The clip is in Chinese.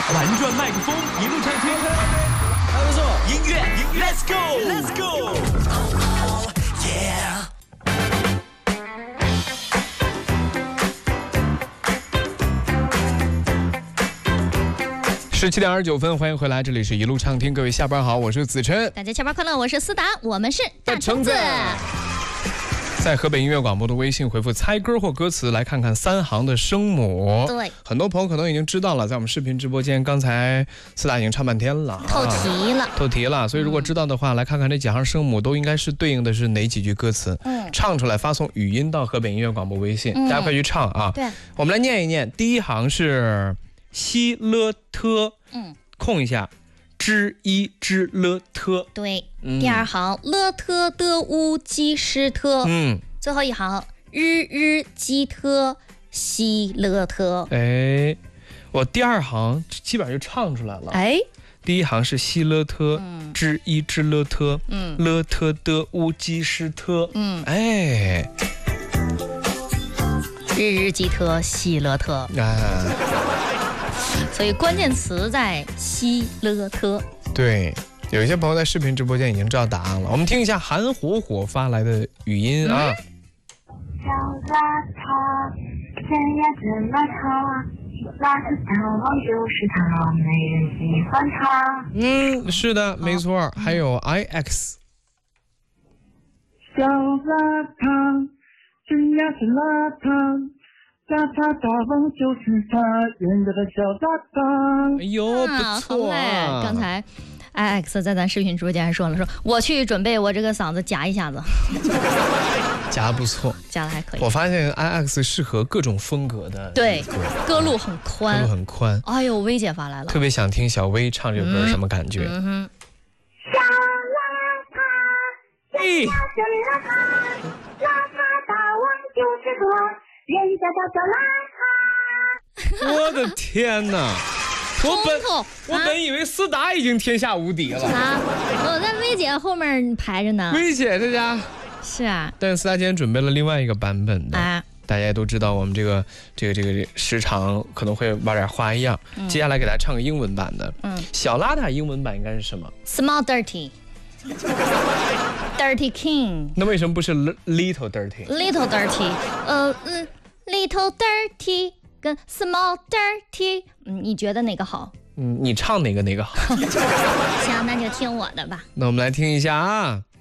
玩转麦克风，一路畅听， 还不错。 音乐 ，Let's go，Let's go，Yeah。17:29，欢迎回来，这里是一路畅听，各位下班好，我是子琛， 大家下班快乐，我是思达，我们是大橙子。在河北音乐广播的微信回复猜歌或歌词，来看看3行的声母。 对， 很多朋友可能已经知道了，在我们视频直播间，刚才思达已经唱半天了，透题了。所以如果知道的话，来看看这几行声母都应该是对应的是哪几句歌词。唱出来发送语音到河北音乐广播微信，大家快去唱啊！ 对， 我们来念一念。第一行是西了特，空一下。之一之了特， 对，第二行了特的乌鸡是特，最后一行日日鸡特西了特。 哎，我第二行基本上就唱出来了。 哎， 第一行是西了特，之一之了特，了特的乌鸡是特，哎， 日日鸡特西了特。所以关键词在西了特。 对，有一些朋友在视频直播间已经知道答案了。我们听一下韩火火发来的语音啊。 小邋遢，天呀真邋遢，邋遢大王就是他，没人喜欢他。 是的，没错。还有 IX。 小邋遢，真呀真邋遢。邋遢大王就是他，人家的小邋遢。 哎呦，不错啊！ 刚才 IX 在咱视频直播间还说我去准备我这个嗓子夹一下子， 夹不错， 夹的还可以。 我发现 IX 适合各种风格的， 对，歌路很宽， 歌路很宽。 哎呦，薇姐发来了， 特别想听小薇唱这首歌什么感觉？ 小邋遢，真呀真邋遢，邋遢大王就是他。人家叫小邋遢。 我的天哪！我本以为思达已经天下无敌了啊！我在薇姐后面排着呢。 薇姐这家是啊， 但是思达今天准备了另外一个版本的啊。大家也都知道，我们这个时长可能会玩点花样。接下来给大家唱个英文版的。小邋遢英文版应该是什么 ？Small dirty。Dirty King， 那为什么不是 Little Dirty？Little Dirty，Little Dirty 跟 Small Dirty， 你觉得哪个好？ 你唱哪个好？ 行，那就听我的吧。 那我们来听一下啊。